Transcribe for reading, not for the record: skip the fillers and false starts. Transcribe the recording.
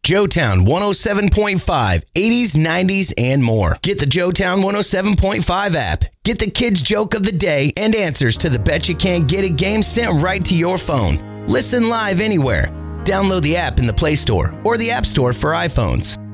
Joetown 107.5, 80s, 90s, and more. Get the Joetown 107.5 app. Get the kids' joke of the day and answers to the Bet You Can't Get It game sent right to your phone. Listen live anywhere. Download the app in the Play Store or the App Store for iPhones.